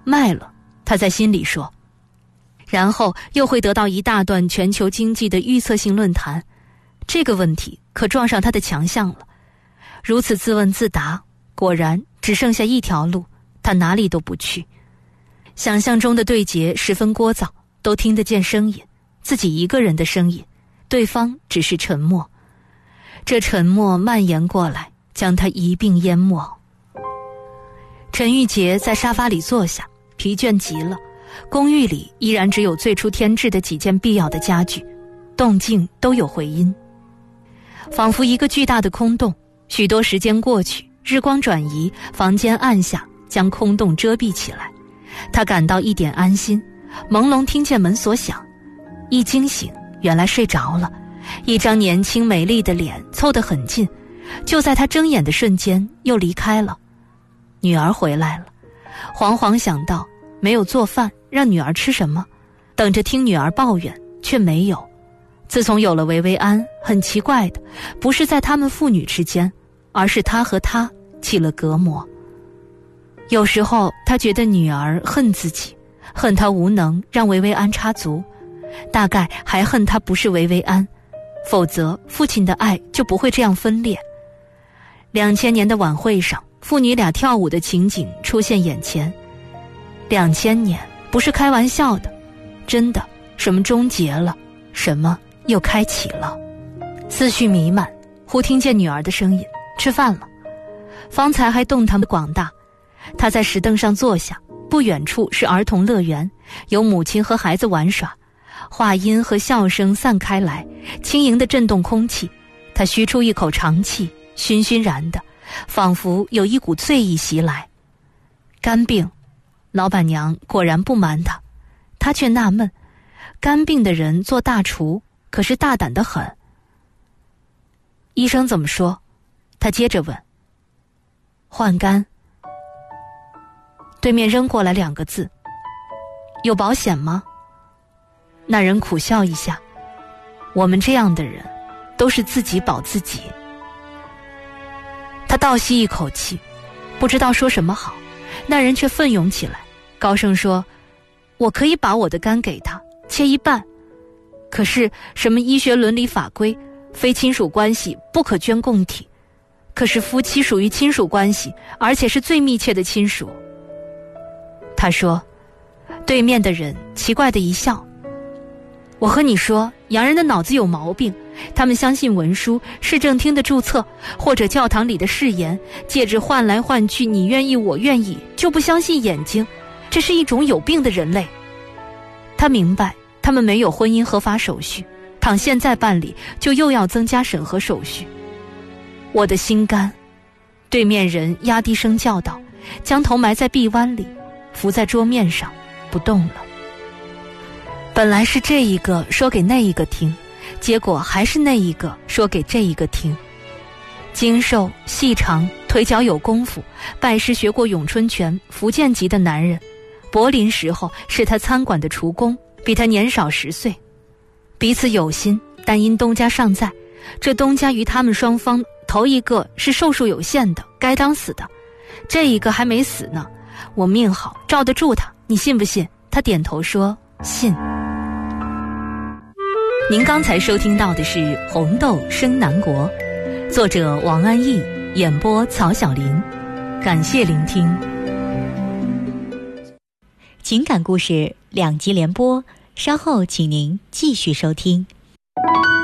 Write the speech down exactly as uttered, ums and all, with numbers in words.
卖了，他在心里说。然后又会得到一大段全球经济的预测性论坛，这个问题可撞上他的强项了。如此自问自答，果然只剩下一条路，他哪里都不去。想象中的对决十分聒噪，都听得见声音，自己一个人的声音，对方只是沉默。这沉默蔓延过来，将他一并淹没。陈玉洁在沙发里坐下，疲倦极了。公寓里依然只有最初添置的几件必要的家具，动静都有回音，仿佛一个巨大的空洞。许多时间过去，日光转移，房间暗下，将空洞遮蔽起来。他感到一点安心，朦胧听见门锁响，一惊醒，原来睡着了。一张年轻美丽的脸凑得很近，就在他睁眼的瞬间又离开了。女儿回来了，惶惶想到没有做饭，让女儿吃什么？等着听女儿抱怨，却没有。自从有了维维安，很奇怪的，不是在他们父女之间，而是他和她起了隔膜。有时候他觉得女儿恨自己，恨他无能让维维安插足，大概还恨他不是维维安，否则父亲的爱就不会这样分裂。两千年的晚会上，父女俩跳舞的情景出现眼前。两千年不是开玩笑的，真的，什么终结了，什么又开启了。思绪弥漫，忽听见女儿的声音，吃饭了。方才还动弹的广大。他在石凳上坐下，不远处是儿童乐园，有母亲和孩子玩耍，话音和笑声散开来，轻盈地震动空气。他吁出一口长气，熏熏然的，仿佛有一股醉意袭来。肝病，老板娘果然不瞒他，他却纳闷，肝病的人做大厨，可是大胆得很。医生怎么说？他接着问。换肝。对面扔过来两个字，有保险吗？那人苦笑一下，我们这样的人都是自己保自己。他倒吸一口气，不知道说什么好。那人却奋勇起来，高声说，我可以把我的肝给他，切一半。可是什么医学伦理法规，非亲属关系不可捐供体。可是夫妻属于亲属关系，而且是最密切的亲属。他说，对面的人奇怪的一笑，我和你说，洋人的脑子有毛病，他们相信文书、市政厅的注册，或者教堂里的誓言，借着换来换去，你愿意我愿意，就不相信眼睛。这是一种有病的人类。他明白他们没有婚姻合法手续，倘现在办理，就又要增加审核手续。我的心肝。对面人压低声叫道，将头埋在臂弯里，伏在桌面上不动了。本来是这一个说给那一个听，结果还是那一个说给这一个听。精瘦细长，腿脚有功夫，拜师学过咏春拳，福建籍的男人。柏林时候是他餐馆的厨工，比他年少十岁。彼此有心，但因东家尚在，这东家与他们双方，头一个是寿数有限的，该当死的，这一个还没死呢。我命好，罩得住他，你信不信？他点头说信。您刚才收听到的是《红豆生南国》，作者王安忆，演播曹晓琳。感谢聆听。 情感故事两集连播，稍后请您继续收听。